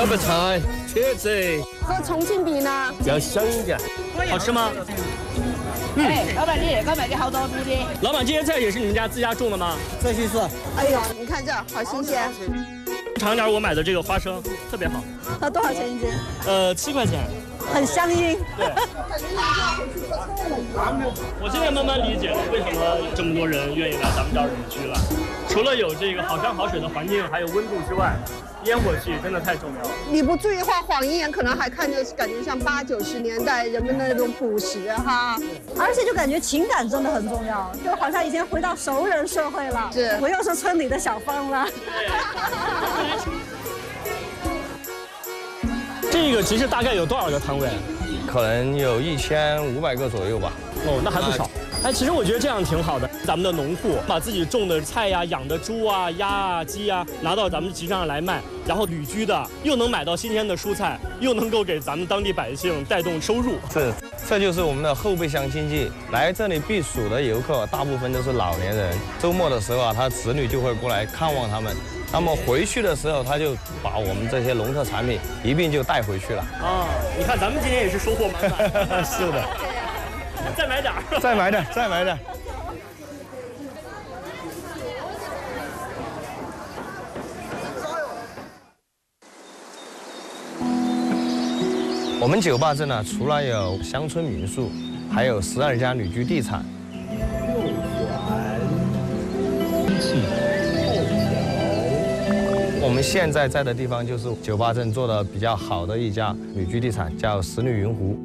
小白菜、茄子， 和重庆比呢？ 要香一点。 好吃吗？ 哎，老板，你这个卖的好多卤的。 老板，这些菜也是你们家自家种的吗？ 这就是。 哎呦，你看这好新鲜。 尝点我买的这个花生，特别好。 那多少钱一斤 ？7块钱。 很香烟。 对。我现在慢慢理解了为什么这么多人愿意来咱们这儿旅居了。除了有这个好山好水的环境，还有温度之外，烟火气真的太重要了。 你不注意的话，晃一眼可能还看着感觉像80、90年代人们的那种朴实哈。 而且就感觉情感真的很重要，就好像以前回到熟人社会了， 是， 不又是村里的小芳了。 这个其实大概有多少个摊位？ 可能有1500个左右吧。 哦，那还不少。哎，其实我觉得这样挺好的。咱们的农户把自己种的菜呀、养的猪啊、鸭啊、鸡啊拿到咱们集上来卖，然后旅居的又能买到新鲜的蔬菜，又能够给咱们当地百姓带动收入。 这就是我们的后备箱经济。来这里避暑的游客大部分都是老年人，周末的时候啊，他子女就会过来看望他们。那么回去的时候，他就把我们这些农特产品一并就带回去了。 啊，你看咱们今天也是收获满满。 是的。 再买点儿。 再买点，再买点。我们酒坝镇呢，除了有乡村民宿，还有12家旅居地产。我们现在在的地方就是酒坝镇做的比较好的一家旅居地产，叫十里云湖。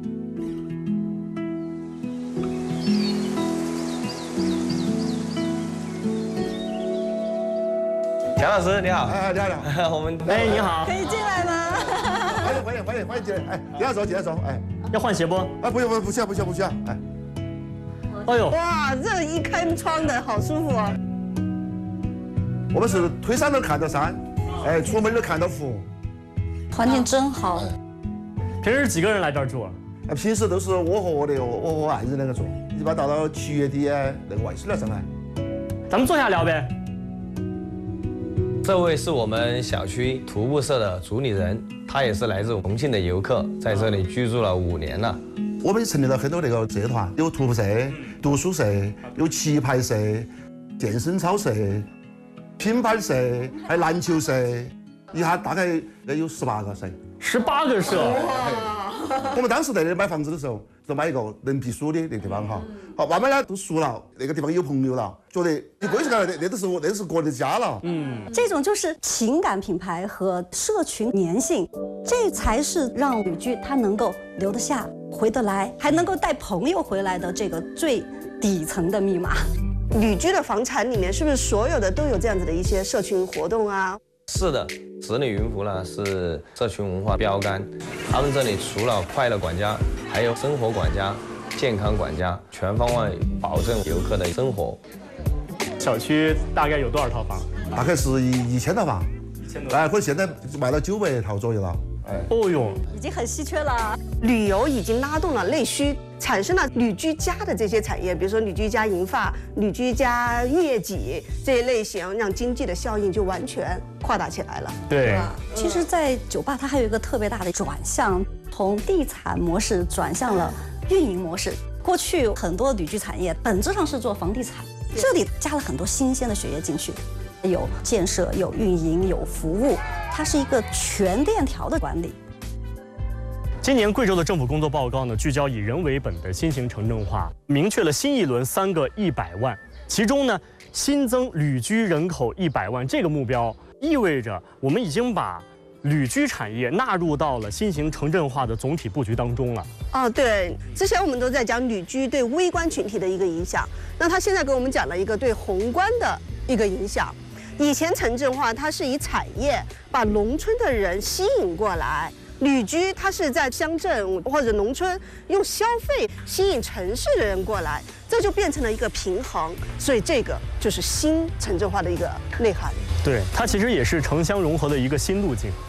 蒋老师你好， 哎，你好， 我们哎你好， 可以进来吗？ 欢迎进来，哎，进来坐，哎， 要换鞋不？ 哎，不用，不需要，哎。 哎呦， 哇，这一开窗的好舒服哦。 我们是推山能看到山，哎，出门能看到湖， 环境真好。 平时几个人来这儿住？ 哎，平时都是我和我爱人2个住，一般到了7月底，那个外孙来上来。 咱们坐下聊呗。 这位是我们小区徒步社的主理人，他也是来自重庆的游客，在这里居住了5年了。 我们成立了很多那个社团，有徒步社、读书社、有棋牌社、健身操社、品牌社，还有篮球社，一下大概有18个社。 18个社。 我们当时在那买房子的时候，就买一个人皮书的那地方哈。好，慢慢呢都熟了，那个地方有朋友了，觉得你归属感那都是个人的家了。 这种就是情感品牌和社群粘性，这才是让旅居它能够留得下、回得来，还能够带朋友回来的这个最底层的密码。 旅居的房产里面是不是所有的都有这样子的一些社群活动啊？ 是的，十里云湖呢是社群文化标杆，他们这里除了快乐管家，还有生活管家、健康管家，全方位保证游客的生活。 小区大概有多少套房？ 大概是1000套房，哎，或者现在卖了900套左右了。哎， 哦哟， 已经很稀缺了。 旅游已经拉动了内需，产生了旅居家的这些产业，比如说旅居家银发、旅居家月季这一类型，让经济的效应就完全扩大起来了。 对， 其实，在酒吧它还有一个特别大的转向，从地产模式转向了运营模式。过去很多旅居产业本质上是做房地产，这里加了很多新鲜的血液进去。有建设，有运营，有服务，它是一个全链条的管理。 今年贵州的政府工作报告呢，聚焦以人为本的新型城镇化，明确了新一轮3个100万，其中呢，新增旅居人口100万这个目标，意味着我们已经把旅居产业纳入到了新型城镇化的总体布局当中了。 哦，对，之前我们都在讲旅居对微观群体的一个影响，那他现在给我们讲了一个对宏观的一个影响。以前城镇化它是以产业把农村的人吸引过来，旅居它是在乡镇或者农村用消费吸引城市的人过来，这就变成了一个平衡，所以这个就是新城镇化的一个内涵。 对，它其实也是城乡融合的一个新路径。